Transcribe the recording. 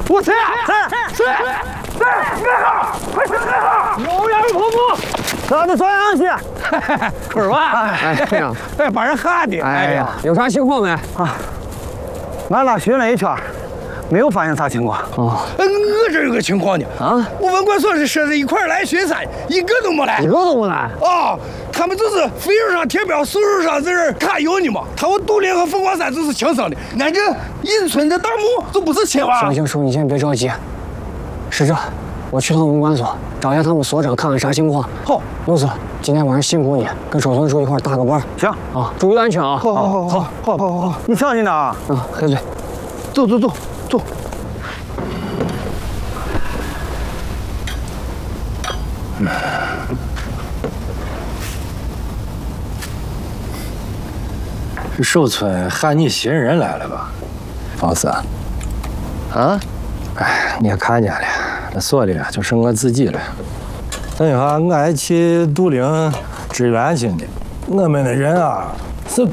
我谁？二号，快上二号！有点跑步， 咱们转阳去。 春晚， 哎呀， 哎，把人吓的。 哎呀，有啥情况没？啊，俺俩巡了一圈，没有发现啥情况。 哦，我这有个情况呢。啊，我文管所是说是一块来巡山，一个都没来。 一个都没来。 哦，他们就是肥肉上贴标，瘦肉上在这揩油呢嘛。他们杜林和凤凰山就是亲生的，俺这引村的大木就不是亲娃。 行行，叔，你先别着急。是这，我去趟文管所找一下他们所长，看看啥情况。 好， 刘子，今天晚上辛苦你，跟周村叔一块搭个班。行啊，注意安全啊。好，你小心点啊。黑嘴，走。 这寿村喊你新人来了吧，方四？啊？哎，你也看见了，这所里就剩我自己了。等一下，我还去杜陵支援去呢。我们的人啊，是